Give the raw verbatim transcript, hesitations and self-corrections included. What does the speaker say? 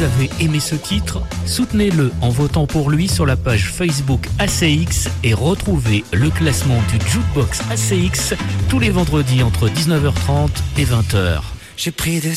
avez aimé ce titre, soutenez-le en votant pour lui sur la page Facebook A C X et retrouvez le classement du Jukebox A C X tous les vendredis entre dix-neuf heures trente et vingt heures. J'ai pris des